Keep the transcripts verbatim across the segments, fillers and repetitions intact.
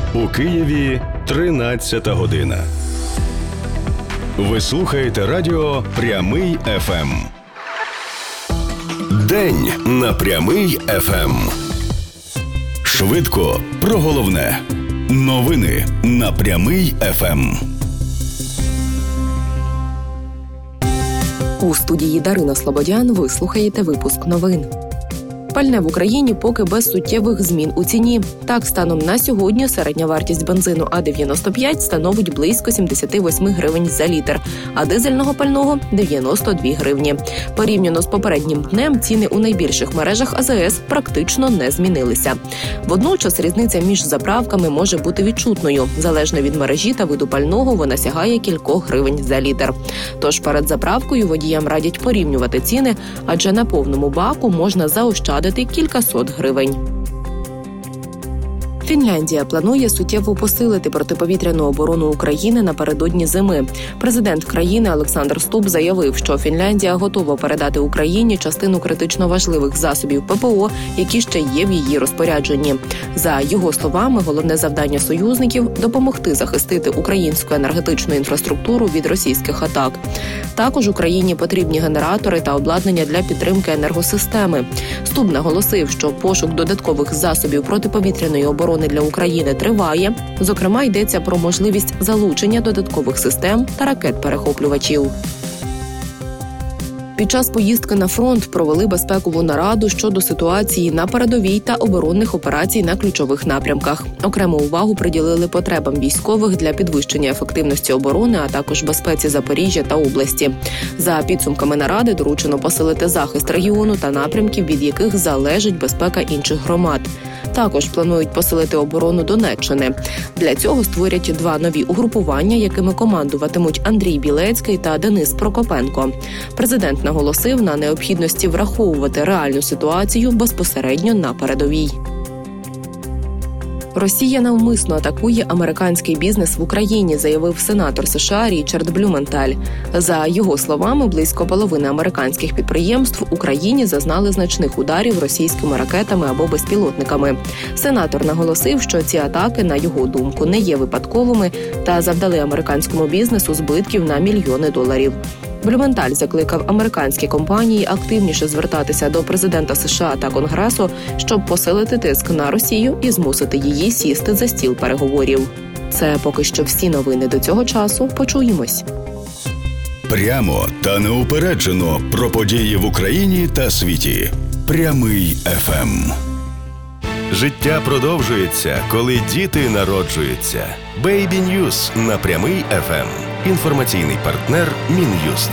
У Києві тринадцята година. Ви слухаєте радіо «Прямий еф ем». День на «Прямий еф ем». Швидко про головне. Новини на «Прямий еф ем». У студії Дарина Слободян ви слухаєте випуск новин. Пальне в Україні поки без суттєвих змін у ціні. Так, станом на сьогодні середня вартість бензину А дев'яносто п'ять становить близько сімдесят вісім гривень за літр, а дизельного пального – дев'яносто дві гривні. Порівняно з попереднім днем ціни у найбільших мережах А Зе Ес практично не змінилися. Водночас різниця між заправками може бути відчутною. Залежно від мережі та виду пального вона сягає кількох гривень за літр. Тож перед заправкою водіям радять порівнювати ціни, адже на повному баку можна заощадити кількасот гривень. Фінляндія планує суттєво посилити протиповітряну оборону України напередодні зими. Президент країни Олександр Ступ заявив, що Фінляндія готова передати Україні частину критично важливих засобів Пе Пе О, які ще є в її розпорядженні. За його словами, головне завдання союзників – допомогти захистити українську енергетичну інфраструктуру від російських атак. Також Україні потрібні генератори та обладнання для підтримки енергосистеми. Ступ наголосив, що пошук додаткових засобів протиповітряної оборони для України триває. Зокрема, йдеться про можливість залучення додаткових систем та ракет-перехоплювачів. Під час поїздки на фронт провели безпекову нараду щодо ситуації на передовій та оборонних операцій на ключових напрямках. Окрему увагу приділили потребам військових для підвищення ефективності оборони, а також безпеці Запоріжжя та області. За підсумками наради доручено посилити захист регіону та напрямків, від яких залежить безпека інших громад. Також планують посилити оборону Донеччини. Для цього створять два нові угрупування, якими командуватимуть Андрій Білецький та Денис Прокопенко. Президент наголосив на необхідності враховувати реальну ситуацію безпосередньо на передовій. Росія навмисно атакує американський бізнес в Україні, заявив сенатор США Річард Блюменталь. За його словами, близько половини американських підприємств в Україні зазнали значних ударів російськими ракетами або безпілотниками. Сенатор наголосив, що ці атаки, на його думку, не є випадковими та завдали американському бізнесу збитків на мільйони доларів. Блюменталь закликав американські компанії активніше звертатися до президента США та Конгресу, щоб посилити тиск на Росію і змусити її сісти за стіл переговорів. Це поки що всі новини до цього часу. Почуємось. Прямо та неупереджено про події в Україні та світі. Прямий еф ем. Життя продовжується, коли діти народжуються. Baby News на Прямий еф ем. Інформаційний партнер Мін'юст.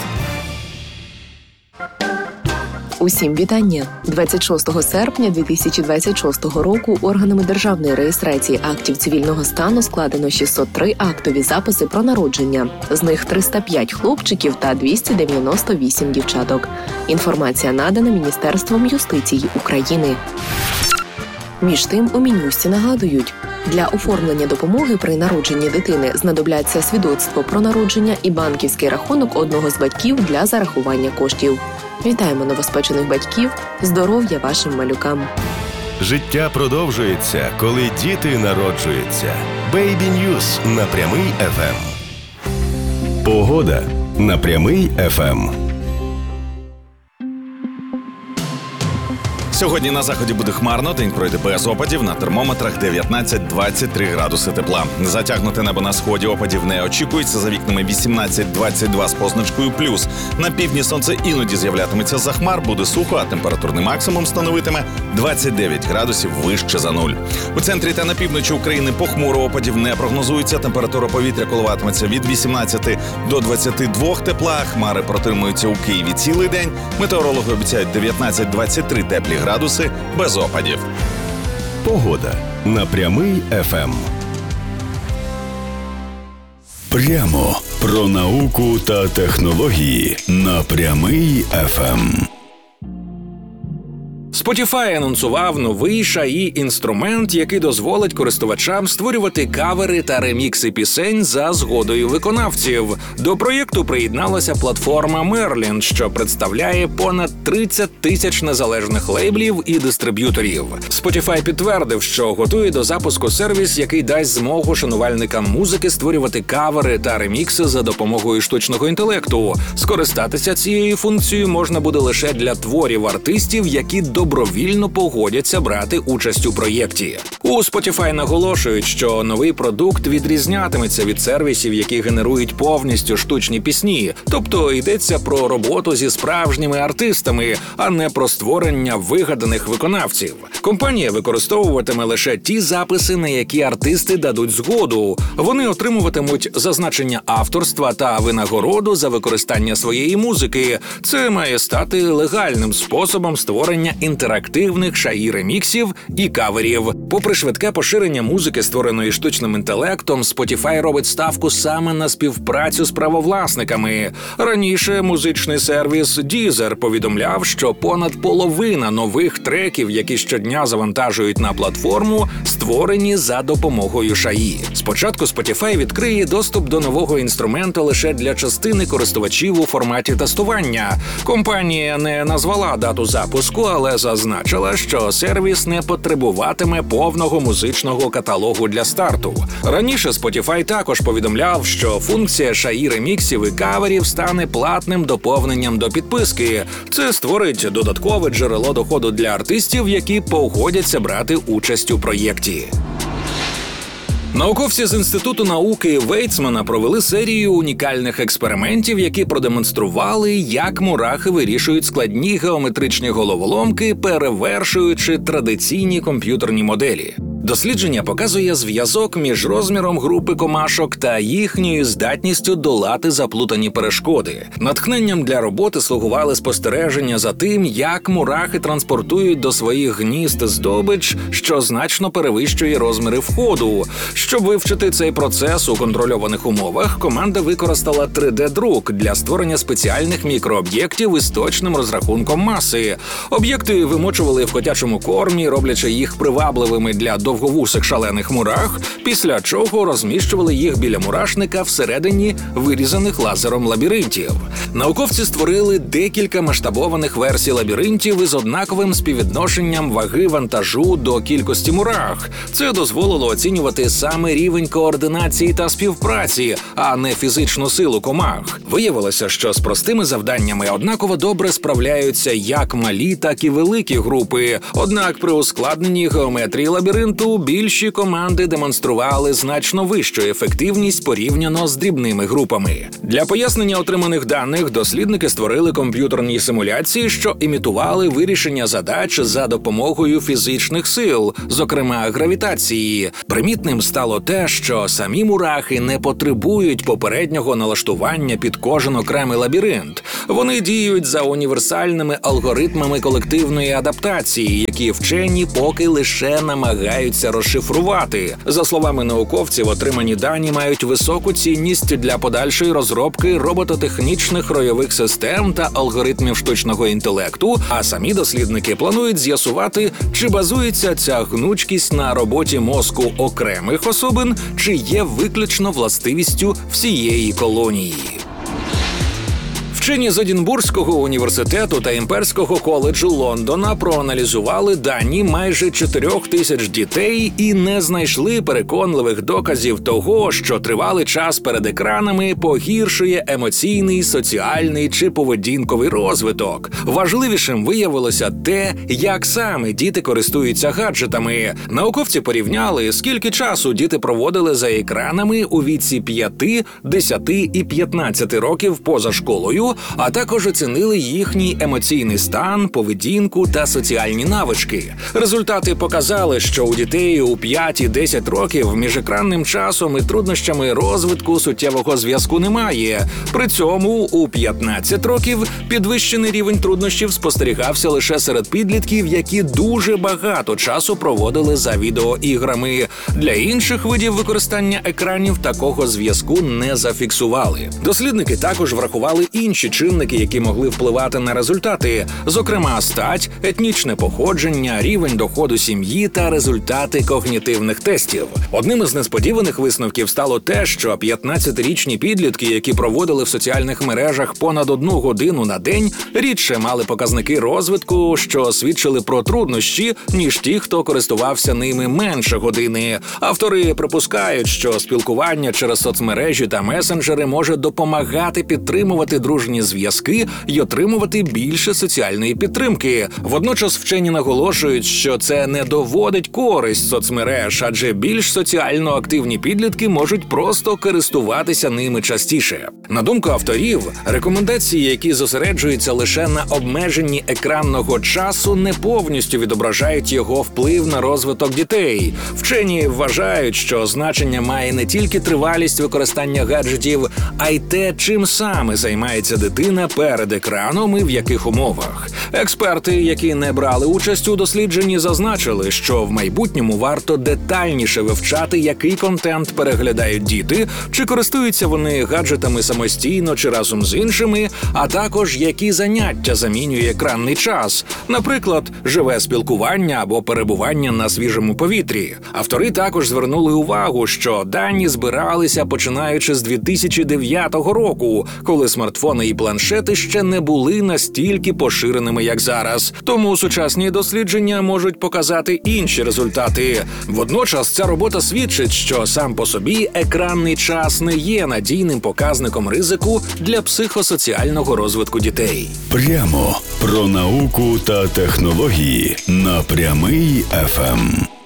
Усім вітання! двадцять шостого серпня дві тисячі двадцять шостого року органами державної реєстрації актів цивільного стану складено шістсот три актові записи про народження. З них триста п'ять хлопчиків та двісті дев'яносто вісім дівчаток. Інформація надана Міністерством юстиції України. Між тим, у Мін'юсті нагадують, для оформлення допомоги при народженні дитини знадобляться свідоцтво про народження і банківський рахунок одного з батьків для зарахування коштів. Вітаємо новоспечених батьків, здоров'я вашим малюкам. Життя продовжується, коли діти народжуються. Baby News на Прямий еф ем. Погода на Прямий еф ем. Сьогодні на заході буде хмарно, день пройде без опадів, на термометрах дев'ятнадцять - двадцять три градуси тепла. Затягнуте небо на сході, опадів не очікується, за вікнами вісімнадцять - двадцять два з позначкою плюс. На півдні сонце іноді з'являтиметься за хмар, буде сухо, а температурний максимум становитиме двадцять дев'ять градусів вище за нуль. У центрі та на півночі України похмуро, опадів не прогнозується, температура повітря коливатиметься від вісімнадцяти до двадцяти двох тепла, хмари протримуються у Києві цілий день, метеорологи обіцяють дев'ятнадцять - двадцять три теплі градуси без опадів. Погода на Прямий еф ем. Прямо про науку та технології на Прямий еф ем. З Spotify анонсував новий шаї-інструмент, який дозволить користувачам створювати кавери та ремікси пісень за згодою виконавців. До проєкту приєдналася платформа Merlin, що представляє понад тридцять тисяч незалежних лейблів і дистриб'юторів. Spotify підтвердив, що готує до запуску сервіс, який дасть змогу шанувальникам музики створювати кавери та ремікси за допомогою штучного інтелекту. Скористатися цією функцією можна буде лише для творів артистів, які добровільно погодяться брати участь у проєкті. У Spotify наголошують, що новий продукт відрізнятиметься від сервісів, які генерують повністю штучні пісні. Тобто йдеться про роботу зі справжніми артистами, а не про створення вигаданих виконавців. Компанія використовуватиме лише ті записи, на які артисти дадуть згоду. Вони отримуватимуть зазначення авторства та винагороду за використання своєї музики. Це має стати легальним способом створення інтерактивних шаї-реміксів і каверів. Попри швидке поширення музики, створеної штучним інтелектом, Spotify робить ставку саме на співпрацю з правовласниками. Раніше музичний сервіс Deezer повідомляв, що понад половина нових треків, які щодня завантажують на платформу, створені за допомогою шаї. Спочатку Spotify відкриє доступ до нового інструменту лише для частини користувачів у форматі тестування. Компанія не назвала дату запуску, але зазначила, що сервіс не потребуватиме повного музичного каталогу для старту. Раніше Spotify також повідомляв, що функція шаї-реміксів і каверів стане платним доповненням до підписки. Це створить додаткове джерело доходу для артистів, які погодяться брати участь у проєкті. Науковці з Інституту науки Вейцмана провели серію унікальних експериментів, які продемонстрували, як мурахи вирішують складні геометричні головоломки, перевершуючи традиційні комп'ютерні моделі. Дослідження показує зв'язок між розміром групи комашок та їхньою здатністю долати заплутані перешкоди. Натхненням для роботи слугували спостереження за тим, як мурахи транспортують до своїх гнізд здобич, що значно перевищує розміри входу. Щоб вивчити цей процес у контрольованих умовах, команда використала три де-друк для створення спеціальних мікрооб'єктів із точним розрахунком маси. Об'єкти вимочували в котячому кормі, роблячи їх привабливими для довговусих шалених мурах, після чого розміщували їх біля мурашника всередині вирізаних лазером лабіринтів. Науковці створили декілька масштабованих версій лабіринтів із однаковим співвідношенням ваги вантажу до кількості мурах. Це дозволило оцінювати саме рівень координації та співпраці, а не фізичну силу комах. Виявилося, що з простими завданнями однаково добре справляються як малі, так і великі групи. Однак при ускладненні геометрії лабіринту більші команди демонстрували значно вищу ефективність порівняно з дрібними групами. Для пояснення отриманих даних дослідники створили комп'ютерні симуляції, що імітували вирішення задач за допомогою фізичних сил, зокрема гравітації. Примітним стало те, що самі мурахи не потребують попереднього налаштування під кожен окремий лабіринт. Вони діють за універсальними алгоритмами колективної адаптації, які вчені поки лише намагаються розшифрувати. За словами науковців, отримані дані мають високу цінність для подальшої розробки робототехнічних ройових систем та алгоритмів штучного інтелекту, а самі дослідники планують з'ясувати, чи базується ця гнучкість на роботі мозку окремих особин, чи є виключно властивістю всієї колонії. Вчені з Едінбурзького університету та Імперського коледжу Лондона проаналізували дані майже чотирьох тисяч дітей і не знайшли переконливих доказів того, що тривалий час перед екранами погіршує емоційний, соціальний чи поведінковий розвиток. Важливішим виявилося те, як саме діти користуються гаджетами. Науковці порівняли, скільки часу діти проводили за екранами у віці п'яти, десяти і п'ятнадцяти років поза школою, а також оцінили їхній емоційний стан, поведінку та соціальні навички. Результати показали, що у дітей у п'ять-десять років між екранним часом і труднощами розвитку суттєвого зв'язку немає. При цьому у п'ятнадцять років підвищений рівень труднощів спостерігався лише серед підлітків, які дуже багато часу проводили за відеоіграми. Для інших видів використання екранів такого зв'язку не зафіксували. Дослідники також врахували інші інші чинники, які могли впливати на результати, зокрема стать, етнічне походження, рівень доходу сім'ї та результати когнітивних тестів. Одним із несподіваних висновків стало те, що п'ятнадцятирічні підлітки, які проводили в соціальних мережах понад одну годину на день, рідше мали показники розвитку, що свідчили про труднощі, ніж ті, хто користувався ними менше години. Автори припускають, що спілкування через соцмережі та месенджери може допомагати підтримувати дружні зв'язки й отримувати більше соціальної підтримки. Водночас вчені наголошують, що це не доводить користь соцмереж, адже більш соціально активні підлітки можуть просто користуватися ними частіше. На думку авторів, рекомендації, які зосереджуються лише на обмеженні екранного часу, не повністю відображають його вплив на розвиток дітей. Вчені вважають, що значення має не тільки тривалість використання гаджетів, а й те, чим саме займається дитина перед екраном і в яких умовах. Експерти, які не брали участь у дослідженні, зазначили, що в майбутньому варто детальніше вивчати, який контент переглядають діти, чи користуються вони гаджетами самостійно чи разом з іншими, а також які заняття замінює екранний час, наприклад, живе спілкування або перебування на свіжому повітрі. Автори також звернули увагу, що дані збиралися починаючи з дві тисячі дев'ятого року, коли смартфони і планшети ще не були настільки поширеними, як зараз. Тому сучасні дослідження можуть показати інші результати. Водночас ця робота свідчить, що сам по собі екранний час не є надійним показником ризику для психосоціального розвитку дітей. Прямо про науку та технології на Прямий еф ем.